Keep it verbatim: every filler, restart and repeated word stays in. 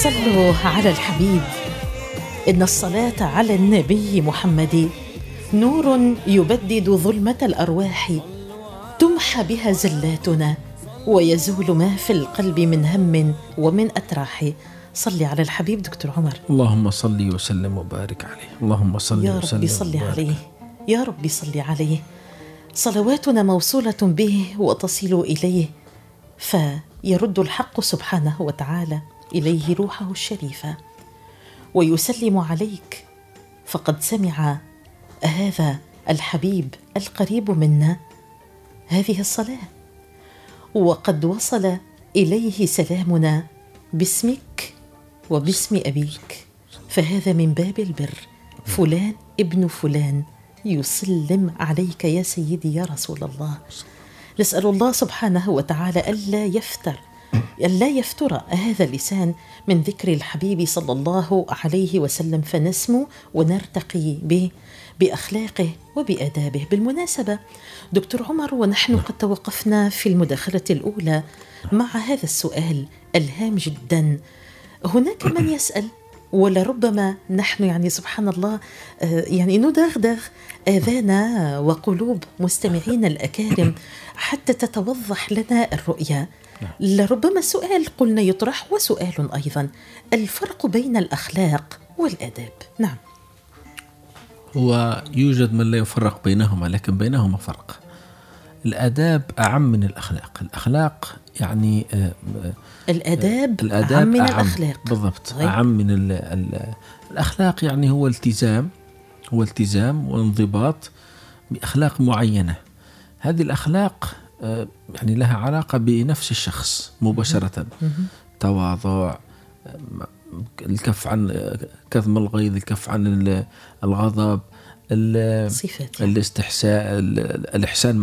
صلوا على الحبيب. إن الصلاة على النبي محمد نور يبدد ظلمة الأرواح، تمحى بها زلاتنا ويزول ما في القلب من هم ومن أتراح. صلي على الحبيب دكتور عمر. اللهم صلي وسلم وبارك عليه. اللهم صلي يا وسلم رب صلي وبارك. عليه، يا رب صلي عليه. صلواتنا موصولة به وتصل إليه، فيرد الحق سبحانه وتعالى إليه روحه الشريفة ويسلم عليك، فقد سمع هذا الحبيب القريب منا هذه الصلاة، وقد وصل إليه سلامنا باسمك وباسم أبيك، فهذا من باب البر. فلان ابن فلان يسلم عليك يا سيدي يا رسول الله. نسأل الله سبحانه وتعالى ألا يفتر ألا يفتر هذا اللسان من ذكر الحبيب صلى الله عليه وسلم، فنسمو ونرتقي به بأخلاقه وبأدابه. بالمناسبة دكتور عمر، ونحن قد توقفنا في المداخلة الأولى مع هذا السؤال الهام جدا، هناك من يسأل ولربما نحن يعني سبحان الله يعني ندغدغ آذان وقلوب مستمعين الأكارم حتى تتوضح لنا الرؤية. لربما سؤال قلنا يطرح وسؤال أيضا، الفرق بين الأخلاق والآداب. نعم، هو يوجد من لا يفرق بينهما، لكن بينهما فرق. الآداب أعم من الأخلاق. الأخلاق يعني الآداب, الآداب أعم من أعم الأخلاق. بالضبط. طيب. أعم من ال ال الأخلاق، يعني هو التزام هو التزام وانضباط بأخلاق معينة. هذه الأخلاق يعني لها علاقة بنفس الشخص مباشرة. تواضع، الكف عن كظم الغيظ، الكف عن الغضب، صفات الاستحساء، الإحسان